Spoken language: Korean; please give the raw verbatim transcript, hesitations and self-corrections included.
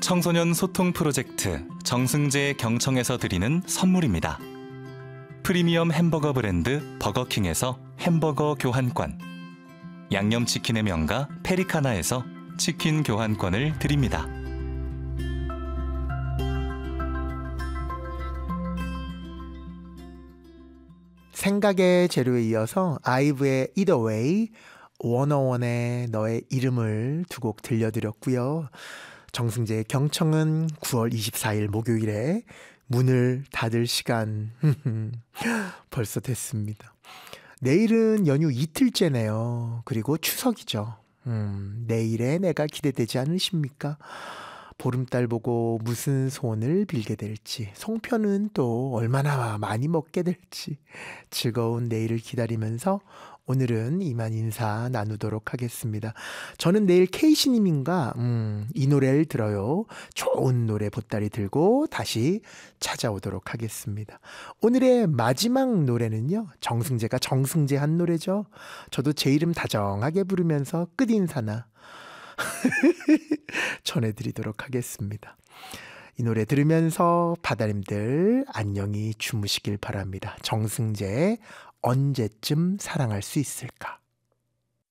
청소년 소통 프로젝트 정승재 경청에서 드리는 선물입니다. 프리미엄 햄버거 브랜드 버거킹에서 햄버거 교환권, 양념치킨의 명가 페리카나에서 치킨 교환권을 드립니다. 생각의 재료에 이어서 아이브의 Either Way, 원어원의 너의 이름을 두 곡 들려드렸고요. 정승재의 경청은 구월 이십사일 목요일에 문을 닫을 시간 벌써 됐습니다. 내일은 연휴 이틀째네요. 그리고 추석이죠. 음, 내일의 내가 기대되지 않으십니까? 보름달 보고 무슨 소원을 빌게 될지, 송편은 또 얼마나 많이 먹게 될지 즐거운 내일을 기다리면서 오늘은 이만 인사 나누도록 하겠습니다. 저는 내일 케이씨님인가 음, 이 노래를 들어요. 좋은 노래 보따리 들고 다시 찾아오도록 하겠습니다. 오늘의 마지막 노래는요, 정승재가 정승재한 노래죠. 저도 제 이름 다정하게 부르면서 끝인사나 전해드리도록 하겠습니다. 이 노래 들으면서 바다님들 안녕히 주무시길 바랍니다. 정승재의 언제쯤 사랑할 수 있을까?